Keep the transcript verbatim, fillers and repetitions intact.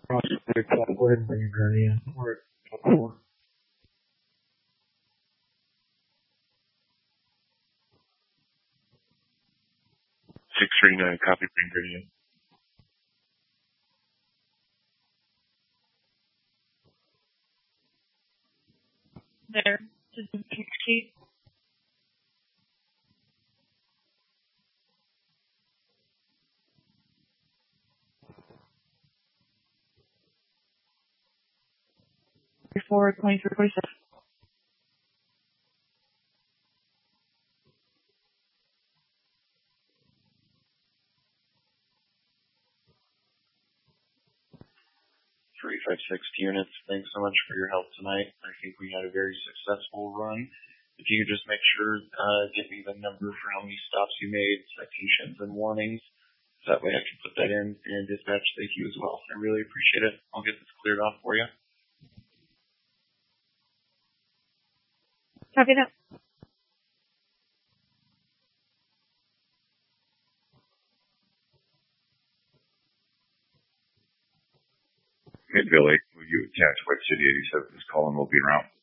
Roger, go ahead and bring your gurney in. We're at top four. six thirty-nine, copy, bring gurney in. There. Just keep. Four twenty-three forty-six. three five six units, thanks so much for your help tonight. I think we had a very successful run. If you could just make sure, uh, give me the number for how many stops you made, citations and warnings. That way I can put that in and dispatch thank you as well. I really appreciate it. I'll get this cleared off for you. Copy that. Hey, Billy, will you attach White City eighty-seven? This call and we'll be around.